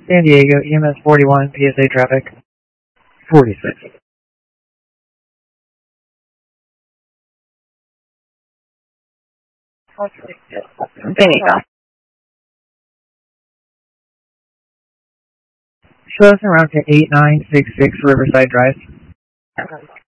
San Diego, EMS 41, PSA traffic. 46. Benito. Show us around to 8966 Riverside Drive.